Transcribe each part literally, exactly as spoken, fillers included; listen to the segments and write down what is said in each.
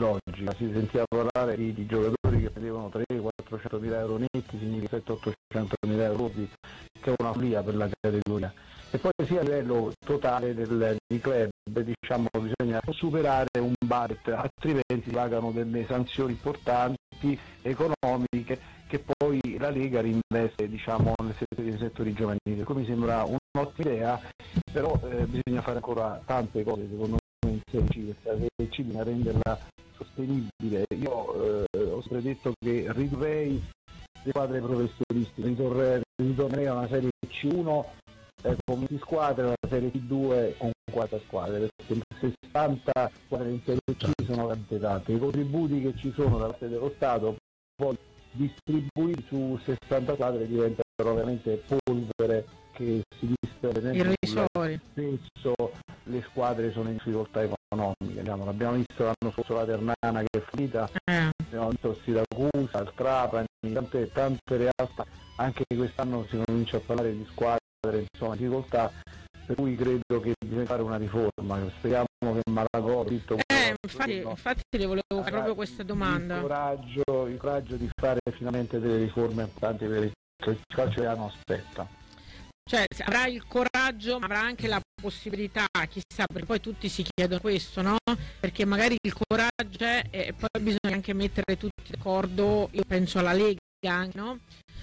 logica. Si sentiva parlare di, di giocatori che prendevano trecento quattrocento mila euro netti, significa settecento ottocento mila euro, che è una follia per la categoria. E poi sia a livello totale del, di club, diciamo, bisogna superare un budget, altrimenti pagano delle sanzioni importanti economiche che poi la Lega reinveste, diciamo, nel settore, nei settori giovanili. Come mi sembra un'ottima idea, però eh, bisogna fare ancora tante cose secondo me in Serie C, perché la Serie C bisogna renderla sostenibile. Io eh, ho sempre detto che ridurrei le squadre professionistiche, ritornerei, ritornerei a una Serie C uno eh, con venti squadre, una Serie C due con quaranta squadre, perché sessanta squadre in Serie C sono tante tante. I contributi che ci sono da parte dello Stato poi distribuiti su sessanta squadre diventano veramente polvere che si disperde. Irrisori. Spesso le squadre sono in difficoltà economiche, diciamo, l'abbiamo visto l'anno scorso la Ternana che è finita, eh. abbiamo visto Siracusa, il Trapani, tante, tante realtà, anche quest'anno si comincia a parlare di squadre insomma in difficoltà, per cui credo che bisogna fare una riforma. Speriamo che Malagò tutto eh, infatti, infatti le volevo fare proprio questa domanda. Il coraggio, il coraggio di fare finalmente delle riforme importanti per il calcio italiano aspetta. Cioè avrà il coraggio, ma avrà anche la possibilità, chissà, perché poi tutti si chiedono questo, no? Perché magari il coraggio c'è e poi bisogna anche mettere tutti d'accordo, io penso alla Lega, no?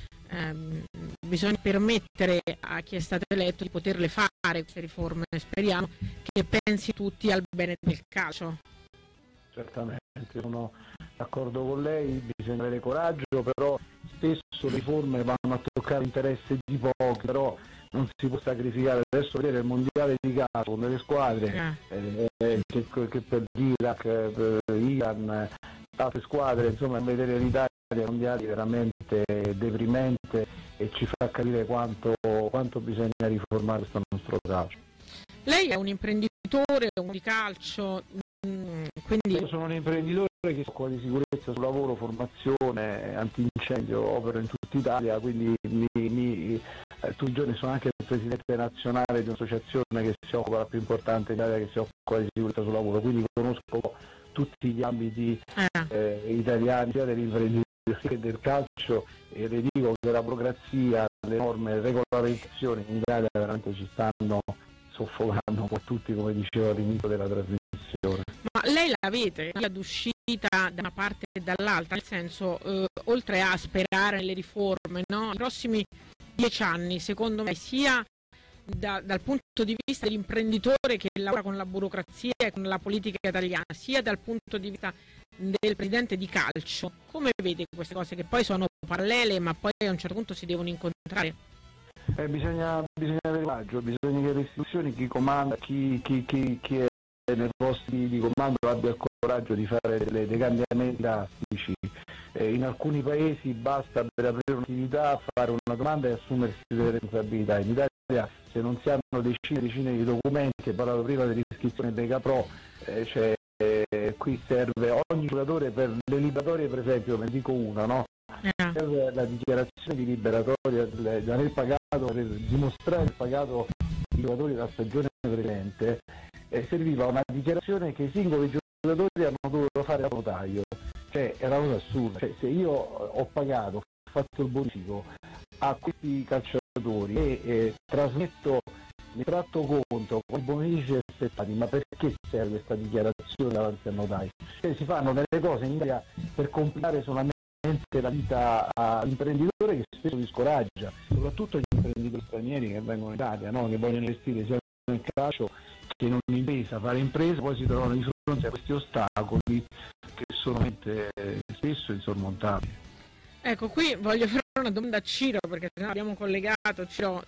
Um, bisogna permettere a chi è stato eletto di poterle fare queste riforme, speriamo che pensi tutti al bene del calcio. Certamente, sono d'accordo con lei, bisogna avere coraggio, però spesso le riforme vanno a toccare l'interesse di pochi, però non si può sacrificare. Adesso vedere il mondiale di calcio con delle squadre eh. Eh, che, che per l'Iraq, per Iran, altre squadre, insomma vedere l'Italia ai mondiali veramente deprimente e ci fa capire quanto, quanto bisogna riformare questo nostro calcio. Lei è un imprenditore, un di calcio, quindi... Io sono un imprenditore che si occupa di sicurezza sul lavoro, formazione, antincendio, opero in tutta Italia, quindi mi, mi, eh, tutti i giorni sono anche il presidente nazionale di un'associazione che si occupa, la più importante in Italia, che si occupa di sicurezza sul lavoro, quindi conosco tutti gli ambiti eh, italiani, sia dell'imprenditoria che del calcio, e le dico che la burocrazia, le norme, le regolamentazioni in Italia veramente ci stanno soffocando un po' tutti, come dicevo all'inizio della trasmissione. Ma lei la vede via d'uscita da una parte e dall'altra, nel senso, eh, oltre a sperare nelle riforme, no? I prossimi dieci anni, secondo me, sia da, dal punto di vista dell'imprenditore che lavora con la burocrazia e con la politica italiana, sia dal punto di vista del presidente di calcio, come vede queste cose che poi sono parallele ma poi a un certo punto si devono incontrare? Eh, bisogna, bisogna avere coraggio, bisogna che le istituzioni, chi comanda, chi, chi, chi, chi è nei posti di comando abbia il coraggio di fare delle, dei cambiamenti drastici. Eh, in alcuni paesi basta per aprire un'attività, fare una domanda e assumersi delle responsabilità. In Italia, se non si hanno decine e decine di documenti, parlavo prima dell'iscrizione Lega Pro, eh, cioè, eh, qui serve ogni giocatore per le liberatorie, per esempio, ne dico una, no? Yeah. Per la dichiarazione di liberatoria di aver pagato, per dimostrare il pagato i giocatori della stagione precedente, eh, serviva una dichiarazione che i singoli giocatori hanno dovuto fare a notaio. Cioè era una cosa assurda, cioè, se io ho pagato, ho fatto il bonifico a questi calciatori e eh, trasmetto, ne tratto conto con i bonifici aspettati, ma perché serve questa dichiarazione davanti al notaio? Cioè, si fanno delle cose in Italia per complicare solamente la vita all'imprenditore, che spesso vi scoraggia, soprattutto gli imprenditori stranieri che vengono in Italia, no? Che vogliono investire sia nel calcio che in un'impresa, fare impresa, poi si trovano di fronte a questi ostacoli che sono eh, spesso insormontabili. Ecco, qui voglio fare una domanda a Ciro, perché se no abbiamo collegato. Ciro,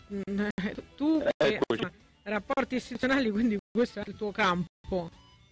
tu eh, rapporti istituzionali, quindi questo è il tuo campo.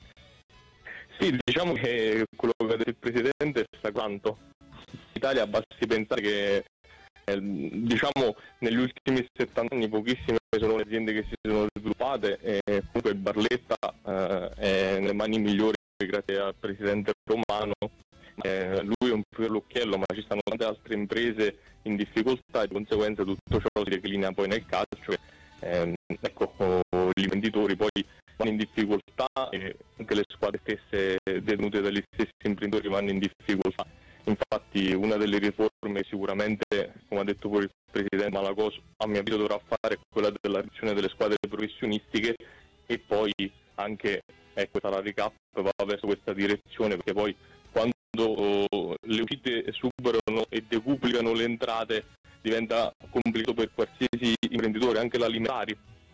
Sì, diciamo che quello che ha detto il Presidente sta quanto. In Italia basti pensare che eh, diciamo negli ultimi settanta anni pochissime sono le aziende che si sono sviluppate, e comunque Barletta eh, è nelle mani migliori grazie al Presidente Romano. Eh, lui è un fiore all'occhiello, ma ci stanno tante altre imprese in difficoltà e di conseguenza tutto ciò si declina poi nel calcio. Eh, ecco, gli imprenditori poi vanno in difficoltà e anche le squadre stesse detenute dagli stessi imprenditori vanno in difficoltà. Infatti una delle riforme sicuramente, come ha detto pure il Presidente Malagos, a mio avviso dovrà fare è quella della riduzione delle squadre professionistiche, e poi anche, ecco, la recap va verso questa direzione, perché poi quando oh, le uscite superano e decuplicano le entrate diventa complicato per qualsiasi imprenditore, anche l'alimentare.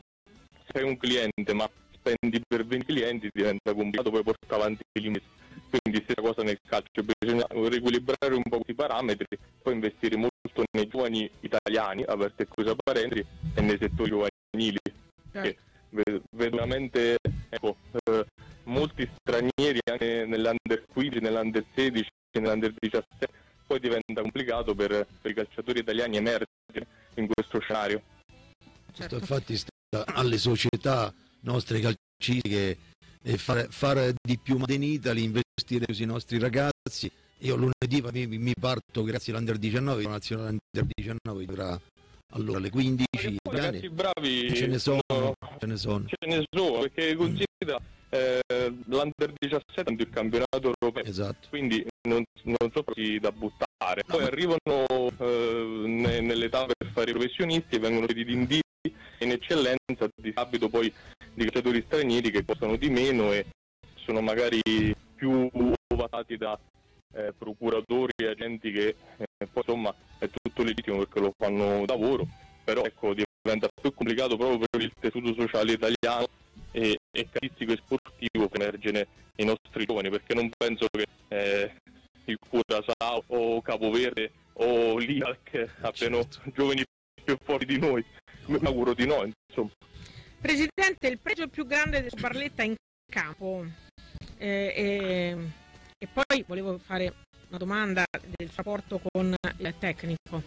Se hai un cliente ma spendi per venti clienti diventa complicato poi portare avanti i mesi. Quindi stessa cosa nel calcio, bisogna riequilibrare un po' questi parametri, poi investire molto nei giovani italiani, aperte e chiuse parentesi, e nei settori giovanili. Che vedo veramente, ecco, eh, molti stranieri anche nell'Under quindici, nell'Under sedici, nell'Under diciassette, poi diventa complicato per, per i calciatori italiani emergere in questo scenario. Certo. Infatti sta alle società nostre calcistiche e fare, fare di più Made in Italy, investire sui nostri ragazzi. Io lunedì mi, mi parto grazie all'Under diciannove, la nazionale Under diciannove dovrà allora alle quindici. Ragazzi bravi ce ne sono, no, ce ne sono. Ce ne sono, perché considera eh, l'Under diciassette è il campionato europeo, esatto. Quindi non, non sono così da buttare. Poi no, arrivano eh, ne, nell'età per fare i professionisti e vengono ridinditi in eccellenza, a discapito poi di calciatori stranieri che costano di meno e sono magari più ovatati da eh, procuratori e agenti che eh, poi insomma è tutto legittimo perché lo fanno da lavoro, però ecco diventa più complicato proprio per il tessuto sociale italiano e, e calcistico e sportivo che emergere i nostri giovani, perché non penso che eh, il Curaçao o Capoverde o l'Iraq abbiano giovani più forti di noi. Mi auguro di no, insomma. Presidente, il pregio più grande del Barletta in campo, eh, eh, e poi volevo fare una domanda del rapporto con il tecnico.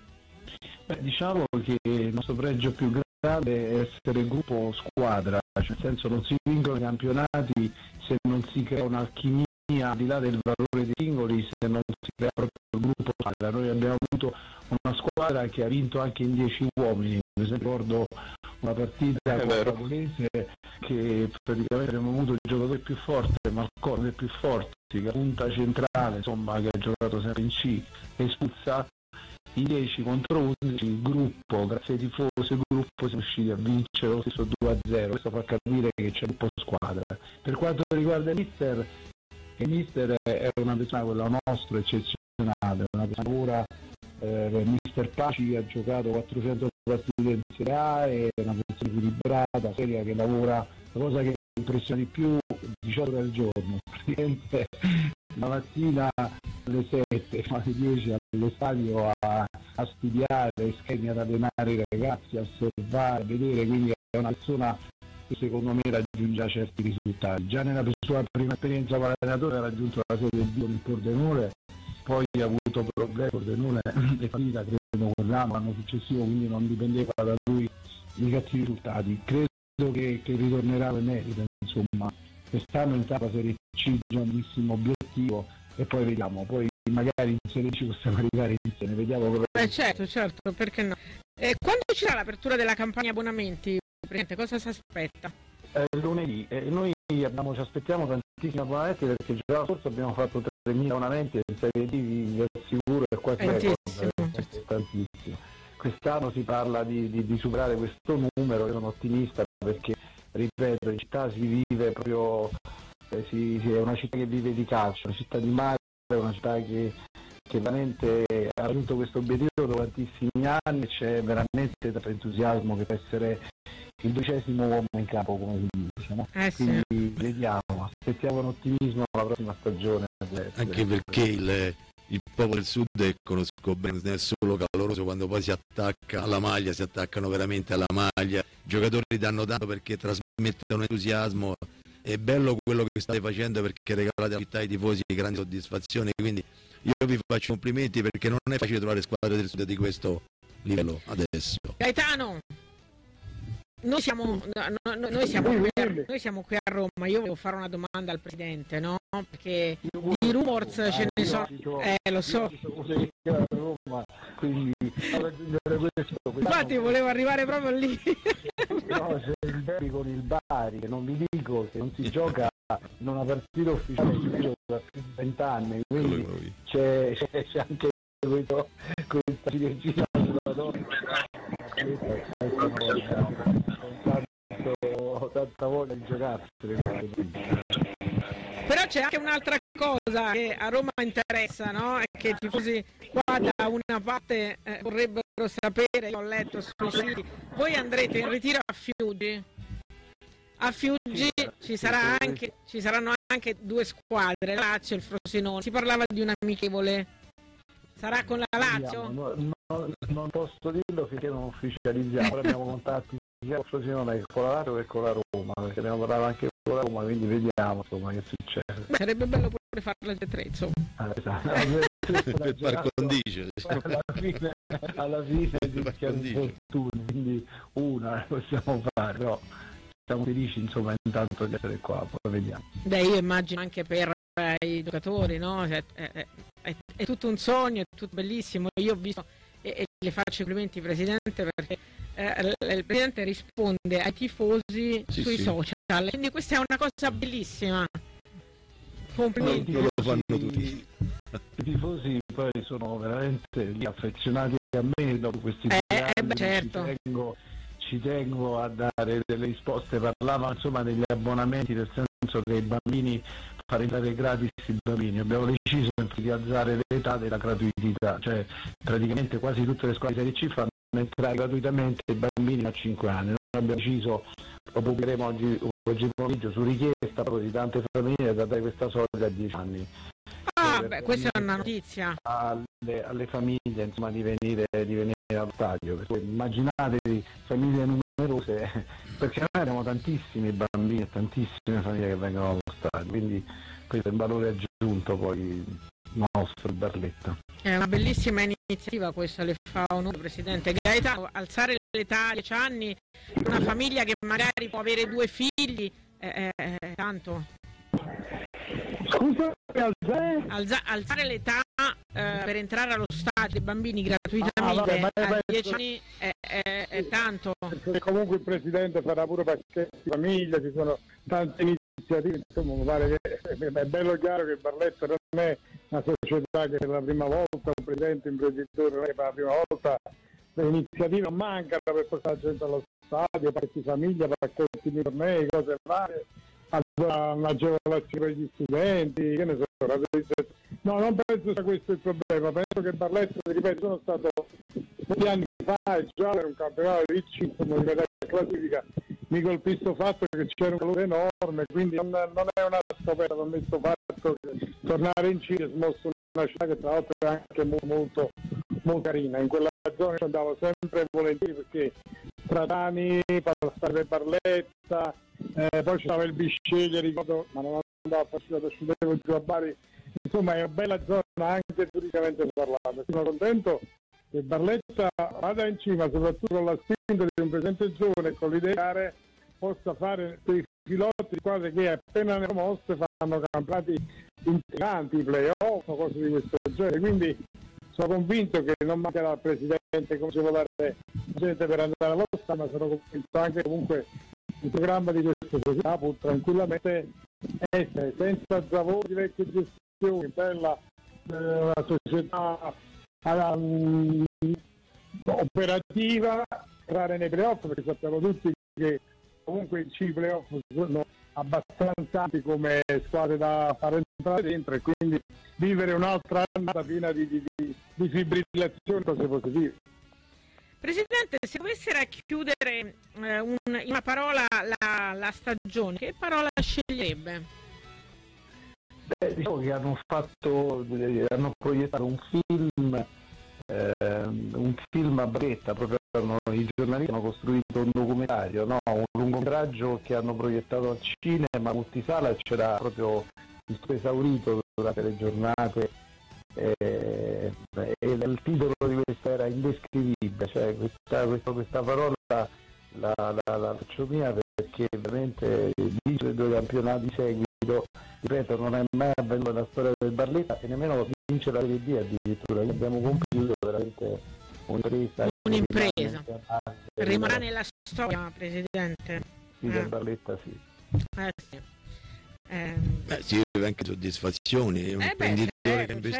Beh, diciamo che il nostro pregio più grande è essere gruppo squadra, cioè nel senso non si vincono i campionati se non si crea un'alchimia al di là del valore dei singoli, se non si crea proprio il gruppo squadra. Noi abbiamo avuto una squadra che ha vinto anche in dieci uomini, per esempio ricordo una partita con la Polese che praticamente abbiamo avuto il giocatore più forte, Malcone il più forte, che è punta centrale, insomma, che ha giocato sempre in C, espulsa i dieci contro undici, il gruppo, grazie ai tifosi, il gruppo siamo riusciti a vincere lo stesso due a zero, questo fa capire che c'è un po' squadra. Per quanto riguarda il mister, il mister è una persona, quella nostra, eccezionale, una persona pura. Eh, mister Paci ha giocato quattrocento partite in Serie A, è una persona equilibrata, seria, che lavora. La cosa che mi impressiona di più, diciotto ore al giorno, praticamente la mattina alle sette, alle dieci allo stadio a, a studiare, schemi, ad allenare i ragazzi, a osservare, a vedere, quindi è una persona che secondo me raggiunge certi risultati. Già nella sua prima esperienza come allenatore ha raggiunto la Serie B con il Pordenone, poi ha avuto problemi, Pordenone è finita credo quell'anno, l'anno successivo, quindi non dipendeva da lui i cattivi risultati. Credo che, che ritornerà in merito, insomma, quest'anno in tappa Serie C, grandissimo obiettivo, e poi vediamo, poi magari in Serie C possiamo arrivare insieme, vediamo come... Eh certo, certo, perché no. Eh, quando ci sarà l'apertura della campagna abbonamenti, Presidente, cosa si aspetta? Eh, lunedì, eh, noi abbiamo, ci aspettiamo tantissimi abbonamenti perché già l'anno scorso abbiamo fatto tremila abbonamenti in Serie D, vi assicuro è quasi record, tantissimo. Quest'anno si parla di, di, di superare questo numero, io sono ottimista perché, ripeto, in città si vive proprio, eh, si, si, è una città che vive di calcio, una città di mare, una città che, che veramente ha raggiunto questo obiettivo dopo tantissimi anni, c'è veramente tanto entusiasmo che può essere il dodicesimo uomo in campo, come si dice, no? Eh sì. Quindi vediamo, aspettiamo con ottimismo la prossima stagione. Anche perché il, il popolo del sud, conosco bene, non è solo caloroso, quando poi si attacca alla maglia, si attaccano veramente alla maglia, i giocatori danno tanto perché trasmettono entusiasmo, è bello quello che state facendo perché regalate alla città ai tifosi grandi soddisfazioni, quindi io vi faccio complimenti perché non è facile trovare squadre del sud di questo livello adesso. Gaetano, noi siamo, no, no, noi, siamo qui a, noi siamo qui a Roma, io volevo fare una domanda al Presidente, no? Perché i rumors ce ne sono, eh lo so. Infatti volevo arrivare proprio lì. No, c'è il derby con il Bari, che non vi dico che non si gioca in una partita ufficiale da più di vent'anni, quindi c'è, c'è, c'è anche questo, questa ciliegina sulla donna. Ho tanta voglia di giocarsene. Però c'è anche un'altra cosa che a Roma interessa, no? E che i tifosi qua da una parte eh, vorrebbero sapere, io ho letto sui siti, voi andrete in ritiro a Fiuggi? A Fiuggi ci, sarà anche, ci saranno anche due squadre, Lazio e il Frosinone. Si parlava di un amichevole, sarà con la Lazio? No, no, non posso dirlo finché non ufficializziamo, però abbiamo contatti sia con il Frosinone che con la Lazio che con la Roma, perché abbiamo parlato anche con la Roma, quindi vediamo insomma che succede. Beh, sarebbe bello pure farle le tre, insomma. Ah, esatto. Per par condicio, alla fine, alla fine di fortuna, quindi una possiamo fare, però siamo felici insomma intanto di essere qua, poi vediamo. Beh, io immagino anche per eh, i giocatori, no? È, è, è, è tutto un sogno, è tutto bellissimo. Io ho visto e, e le faccio i complimenti Presidente, perché eh, il Presidente risponde ai tifosi sì, sui sì. social, quindi questa è una cosa bellissima. Complimenti. Lo fanno tutti. I tifosi poi sono veramente lì affezionati a me dopo questi eh, due anni, eh, beh, certo. ci, tengo, ci tengo a dare delle risposte. Parlava insomma degli abbonamenti, nel senso che i bambini, fare entrare gratis i bambini, abbiamo deciso di alzare l'età della gratuità, cioè praticamente quasi tutte le scuole di Serie C fanno entrare gratuitamente i bambini a cinque anni. Noi abbiamo deciso, lo pubblicheremo oggi, oggi pomeriggio su richiesta proprio di tante famiglie, da dare questa soglia a dieci anni. Ah, beh, questa è una notizia. Alle, alle famiglie insomma di venire, di venire allo stadio, perché immaginatevi famiglie numerose, perché noi abbiamo tantissimi bambini e tantissime famiglie che vengono allo stadio, quindi questo è un valore aggiunto poi nostro, il Barletta. È una bellissima iniziativa questa, le fa onore Presidente Gaetano, alzare l'età a dieci anni, una famiglia che magari può avere due figli, è, è, è tanto. Scusa, alzare? Alza, alzare l'età eh, per entrare allo stadio dei bambini gratuitamente ah, vabbè, a dieci anni è, è, è tanto. Perché comunque il Presidente farà pure pacchetti famiglia, ci sono tante iniziative, insomma mi pare che è bello chiaro che il Barletta non è una società che per la prima volta, un Presidente imprenditore non è per la prima volta, le iniziative non mancano per portare la gente allo stadio, pacchetti famiglia, pacchetti di tornei, cose varie. Un'agevolazione per gli studenti, che ne so, no, non penso sia questo il problema, penso che il Barletta, ripeto, sono stato molti anni fa e già era un campionato di C, come vedete la classifica, mi colpì questo fatto che c'era un valore enorme, quindi non, non è una scoperta per me questo fatto che tornare in C è smosso una città che tra l'altro è anche molto, molto, molto carina, in quella zona ci andavo sempre volentieri perché Stradani, passare per Barletta, Eh, poi c'era il Bisceglie, ricordo, ma non andavo a farci da scedevo giù a Bari, insomma è una bella zona anche turisticamente parlando. Sono contento che Barletta vada in cima, soprattutto con la spinta di un presidente giovane e con l'idea possa fare dei filotti di squadre che appena ne promosse fanno campionati integranti, play-off o cose di questo genere, quindi sono convinto che non mancherà il Presidente come si vuole dare gente per andare allo stadio, ma sono convinto anche comunque il programma di questa società può tranquillamente essere senza zavori di vecchie gestioni, bella eh, una società um, operativa, entrare nei playoff, perché sappiamo tutti che comunque i playoff sono abbastanza alti come squadre da fare entrare dentro e quindi vivere un'altra annata piena di, di, di, di fibrillazioni, cose positive. Presidente, se dovesse racchiudere eh, un, in una parola la, la stagione, che parola sceglierebbe? Beh, diciamo che hanno fatto, hanno proiettato un film, eh, un film a Barletta, proprio i giornalisti hanno costruito un documentario, no? Un lungometraggio che hanno proiettato al cinema, multisala, e c'era proprio il suo esaurito durante le giornate. E, e il titolo di questa era indescrivibile, cioè questa, questa, questa parola la, la, la, la faccio mia perché veramente vincere due campionati di seguito, ripeto, non è mai avvenuto nella storia del Barletta e nemmeno vincere la Serie B addirittura. Abbiamo compiuto veramente un'impresa, un'impresa. Rimarrà nella storia, Presidente. Michel Barletta sì. Eh, sì. Eh, Beh, si vive anche soddisfazioni, è un eh beh, imprenditore